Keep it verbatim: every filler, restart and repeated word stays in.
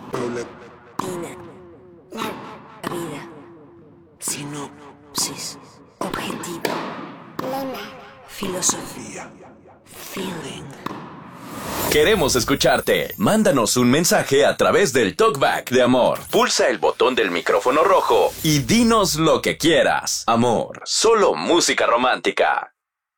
Tina. La vida. Sinopsis. Objetivo. Lema. Filosofía. Feeling. Queremos escucharte. Mándanos un mensaje a través del Talkback de Amor. Pulsa el botón del micrófono rojo y dinos lo que quieras. Amor, solo música romántica.